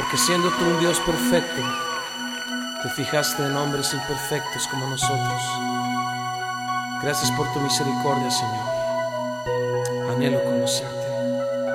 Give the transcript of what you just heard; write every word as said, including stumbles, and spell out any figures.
porque siendo tú un Dios perfecto, te fijaste en hombres imperfectos como nosotros. Gracias por tu misericordia, Señor. Anhelo conocerte.